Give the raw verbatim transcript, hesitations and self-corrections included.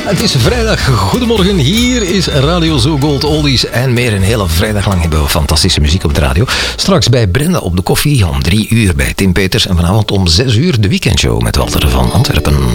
Het is vrijdag. Goedemorgen. Hier is Radio Zo Gold Oldies en meer. Een hele vrijdag lang hebben we fantastische muziek op de radio. Straks bij Brenda op de koffie om drie uur bij Tim Peters. En vanavond om zes uur de weekendshow met Walter van Antwerpen.